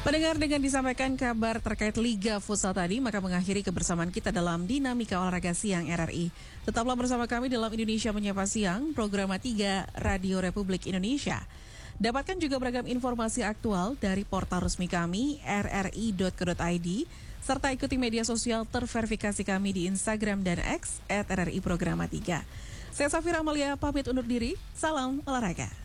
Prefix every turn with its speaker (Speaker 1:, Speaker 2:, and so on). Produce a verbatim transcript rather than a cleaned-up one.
Speaker 1: Pendengar, dengan disampaikan kabar terkait Liga Futsal tadi, maka mengakhiri kebersamaan kita dalam Dinamika Olahraga Siang R R I. Tetaplah bersama kami dalam Indonesia Menyapa Siang, program tiga Radio Republik Indonesia. Dapatkan juga beragam informasi aktual dari portal resmi kami, r r i dot co dot i d, serta ikuti media sosial terverifikasi kami di Instagram dan X, at R R I Programa tiga. Saya Safira Amalia, pamit undur diri, salam olahraga.